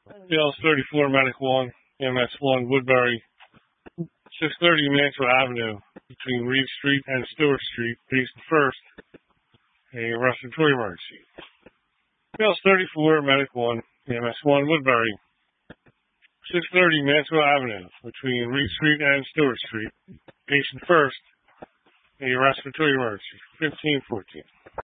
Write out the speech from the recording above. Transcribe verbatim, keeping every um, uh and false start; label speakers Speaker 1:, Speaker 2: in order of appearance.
Speaker 1: Dales thirty-four, Medic one, M S one, Woodbury. six thirty Mansfield Avenue, between Reed Street and Stewart Street, Patient First. A respiratory emergency. Dales thirty-four, Medic one, M S one, Woodbury. six thirty Mansfield Avenue, between Reed Street and Stewart Street, Patient First. A respiratory emergency. fifteen fourteen.